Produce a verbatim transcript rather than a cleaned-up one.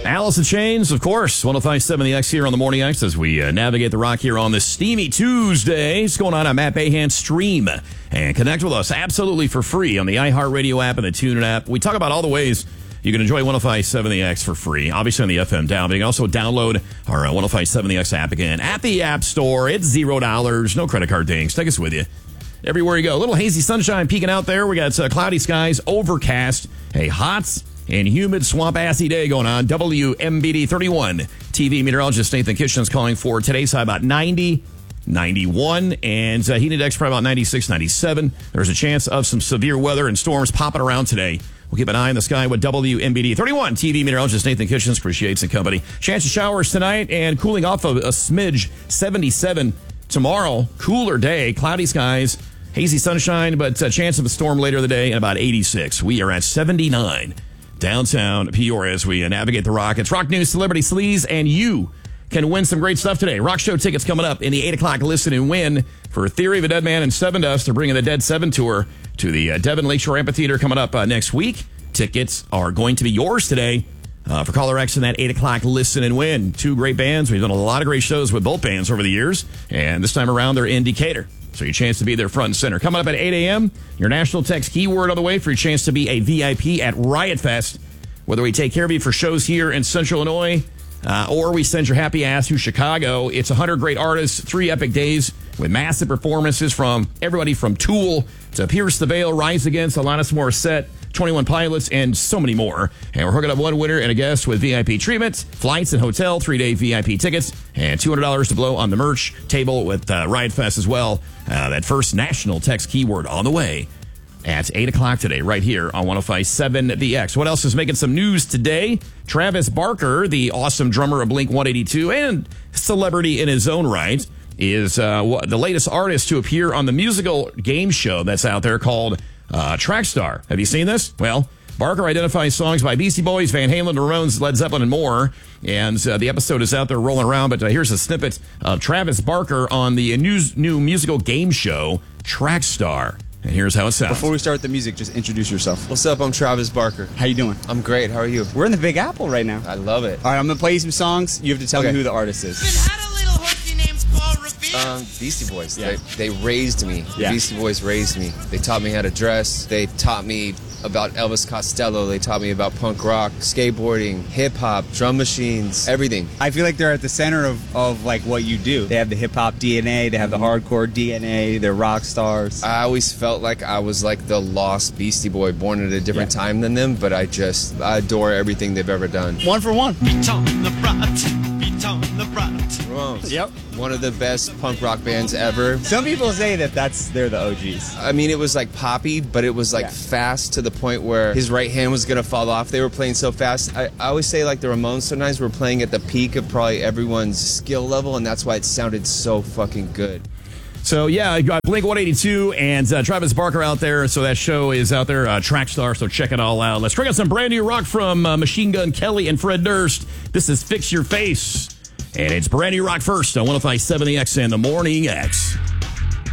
Alice in Chains, of course. one oh five point seven The X here on the Morning X as we uh, navigate the rock here on this steamy Tuesday. What's going on on Matt Bahan Stream? And connect with us absolutely for free on the iHeartRadio app and the TuneIn app. We talk about all the ways you can enjoy one oh five point seven The X for free. Obviously on the F M down, but you can also download our uh, one oh five point seven The X app again at the App Store. It's zero dollars. No credit card dings. Take us with you everywhere you go. A little hazy sunshine peeking out there. We got uh, cloudy skies, overcast, a hot and humid swamp-assy day going on. W M B D thirty-one. T V meteorologist Nathan Kitchen's calling for today's high about ninety, ninety-one, and uh, heat index probably about ninety-six, ninety-seven. There's a chance of some severe weather and storms popping around today. We'll keep an eye on the sky with W M B D thirty-one. T V meteorologist Nathan Kitchens appreciates the company. Chance of showers tonight and cooling off a, a smidge, seventy-seven. Tomorrow, cooler day, cloudy skies, hazy sunshine, but a chance of a storm later in the day and about eighty-six. We are at seventy-nine. Downtown Peoria as we navigate the rock. It's Rock News, Celebrity Sleaze, and you can win some great stuff today. Rock Show tickets coming up in the eight o'clock Listen and Win for Theory of a Dead Man and Seven Dust. They're bringing the Dead Seven Tour to the uh, Devon Lakeshore Amphitheater coming up uh, next week. Tickets are going to be yours today uh, for Caller X in that eight o'clock Listen and Win. Two great bands. We've done a lot of great shows with both bands over the years, and this time around they're in Decatur. So your chance to be there front and center. Coming up at eight a.m., your national text keyword on the way for your chance to be a V I P at Riot Fest. Whether we take care of you for shows here in Central Illinois uh, or we send your happy ass to Chicago, it's one hundred great artists, three epic days with massive performances from everybody from Tool to Pierce the Veil, Rise Against, Alanis Morissette, twenty-one Pilots, and so many more. And we're hooking up one winner and a guest with V I P treatment, flights and hotel, three-day V I P tickets, and two hundred dollars to blow on the merch table with uh, Riot Fest as well. Uh, that first national text keyword on the way at eight o'clock today, right here on one oh five point seven The X. What else is making some news today? Travis Barker, the awesome drummer of Blink one eighty-two and celebrity in his own right, is uh, the latest artist to appear on the musical game show that's out there called uh, Trackstar. Have you seen this? Well, Barker identifies songs by Beastie Boys, Van Halen, the Ramones, Led Zeppelin, and more. And uh, the episode is out there rolling around, but uh, here's a snippet of Travis Barker on the new, new musical game show, Trackstar. And here's how it sounds. Before we start the music, just introduce yourself. What's up? I'm Travis Barker. How you doing? I'm great. How are you? We're in the Big Apple right now. I love it. All right, I'm going to play you some songs. You have to tell okay. me who the artist is. Um, Beastie Boys. Yeah. They, they raised me. The yeah. Beastie Boys raised me. They taught me how to dress. They taught me about Elvis Costello. They taught me about punk rock, skateboarding, hip-hop, drum machines, everything. I feel like they're at the center of, of like what you do. They have the hip-hop D N A. They have the hardcore D N A. They're rock stars. I always felt like I was like the lost Beastie Boy, born at a different yeah. time than them, but I just I adore everything they've ever done. One for one. Beat on the front. Beat on the front. Yep. One of the best punk rock bands ever. Some people say that that's they're the O Gs. I mean, it was like poppy, but it was like yeah. fast to the point where his right hand was going to fall off. They were playing so fast. I, I always say like the Ramones sometimes were playing at the peak of probably everyone's skill level, and that's why it sounded so fucking good. So, yeah, got Blink one eighty-two and uh, Travis Barker out there. So that show is out there, uh, Trackstar, so check it all out. Let's check out some brand new rock from uh, Machine Gun Kelly and Fred Durst. This is Fix Your Face. And it's brand new rock first on one oh five point seven The X and the Morning X.